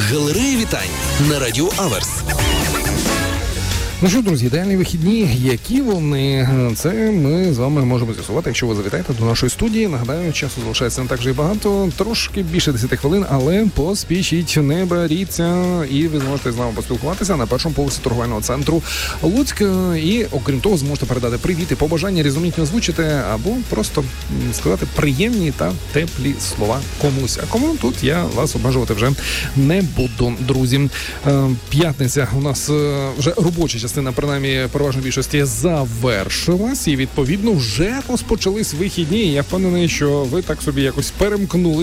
Галерея вітань на Радіо Аверс. Ну що, друзі, ідеальні вихідні, які вони? Це ми з вами можемо з'ясувати, якщо ви завітаєте до нашої студії. Нагадаю, часу залишається не так же і багато, трошки більше 10 хвилин, але поспішіть, не боріться, і ви зможете з нами поспілкуватися на першому поверсі торговельного центру Луцьк. І, окрім того, зможете передати привіт і побажання, різноманітно озвучити, або просто сказати приємні та теплі слова комусь. А кому тут я вас обмежувати вже не буду, друзі. П'ятниця у нас вже робоча частина, принаймні, переважної більшості завершилась, і, відповідно, вже розпочались вихідні. Я впевнений, що ви так собі якось перемкнули